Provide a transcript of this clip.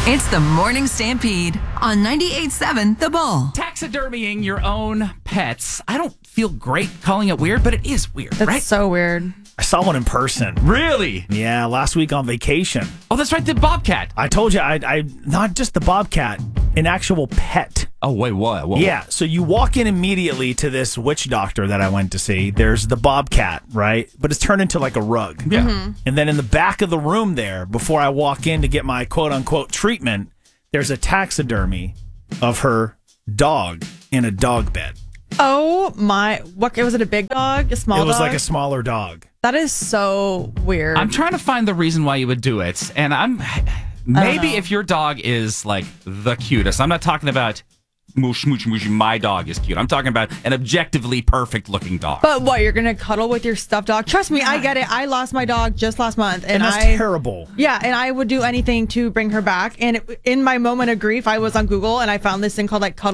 It's the Morning Stampede on 98.7 The Bull. Taxidermying your own pets. I don't feel great calling it weird, but it is weird, That's right? so weird. I saw one in person. Really? Yeah, last week on vacation. Oh, that's right, the bobcat. I told you, I not just the bobcat, an actual pet. Oh, wait, what? Yeah, so you walk in immediately to this witch doctor that I went to see. There's the bobcat, right? But it's turned into like a rug. Yeah. Mm-hmm. And then in the back of the room there, before I walk in to get my quote-unquote treatment, there's a taxidermy of her dog in a dog bed. Oh my! What was it? A big dog? A small dog? It was like a smaller dog. That is so weird. I'm trying to find the reason why you would do it, and maybe if your dog is like the cutest. I'm not talking about moosh, moosh, moosh, my dog is cute. I'm talking about an objectively perfect looking dog. But what? You're gonna cuddle with your stuffed dog? Trust me, I get it. I lost my dog just last month, And that's terrible. Yeah, and I would do anything to bring her back. And in my moment of grief, I was on Google and I found this thing called like cuddle